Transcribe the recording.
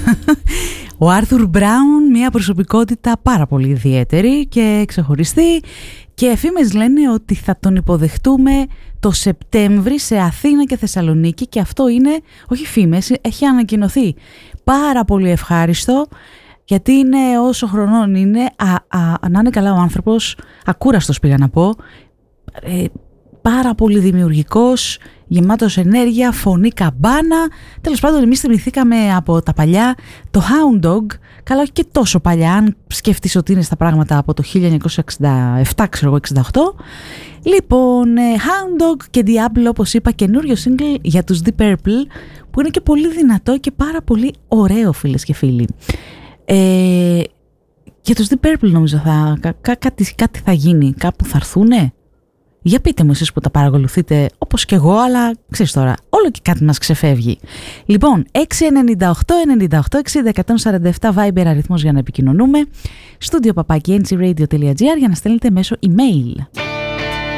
Ο Άρθουρ Μπράουν, μια προσωπικότητα πάρα πολύ ιδιαίτερη και ξεχωριστή, και φήμες λένε ότι θα τον υποδεχτούμε το Σεπτέμβρη σε Αθήνα και Θεσσαλονίκη, και αυτό είναι, όχι φήμες, έχει ανακοινωθεί. Πάρα πολύ ευχάριστο, γιατί είναι όσο χρονών είναι, να είναι καλά ο άνθρωπος, ακούραστος πήγα να πω, πάρα πολύ δημιουργικός, γεμάτος ενέργεια, φωνή καμπάνα. Τέλος πάντων, εμείς θυμηθήκαμε από τα παλιά το Hound Dog, καλά όχι και τόσο παλιά, αν σκεφτείς ότι είναι στα πράγματα από το 1967, ξέρω εγώ, 68. Λοιπόν, Hound Dog και Diablo, όπως είπα, καινούριο single για τους Deep Purple, που είναι και πολύ δυνατό και πάρα πολύ ωραίο, φίλες και φίλοι. Για τους Deep Purple νομίζω κάτι θα γίνει, κάπου θα έρθουνε. Για πείτε μου εσείς που τα παρακολουθείτε όπως και εγώ, αλλά ξέρεις τώρα, όλο και κάτι μας ξεφεύγει. Λοιπόν, 698-98-60-147 Viber αριθμός για να επικοινωνούμε, studio@ncradio.gr για να στέλνετε μέσω email.